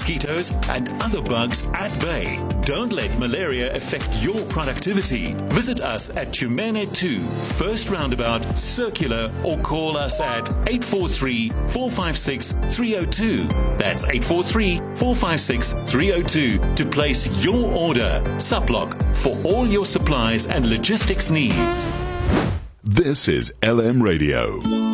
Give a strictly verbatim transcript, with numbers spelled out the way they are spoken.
mosquitoes and other bugs at bay. Don't let malaria affect your productivity. Visit us at Chumene two, First Roundabout, Circular, or call us at eight four three, four five six, three zero two. That's eight four three, four five six, three zero two to place your order. Suplock, for all your supplies and logistics needs. This is L M Radio.